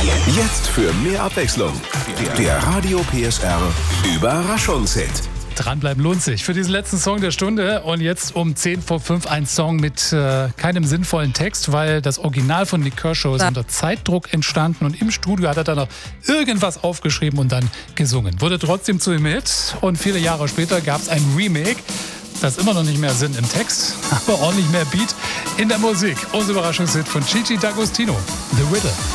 Jetzt für mehr Abwechslung. Der Radio PSR Überraschungshit. Dranbleiben lohnt sich für diesen letzten Song der Stunde. Und jetzt um 10 vor 5 ein Song mit keinem sinnvollen Text, weil das Original von Nik Kershaw ist unter Zeitdruck entstanden und im Studio hat er dann noch irgendwas aufgeschrieben und dann gesungen. Wurde trotzdem zu ihm Hit und viele Jahre später gab es ein Remake. Das immer noch nicht mehr Sinn im Text, aber ordentlich mehr Beat in der Musik. Unser Überraschungshit von Gigi D'Agostino, The Riddle.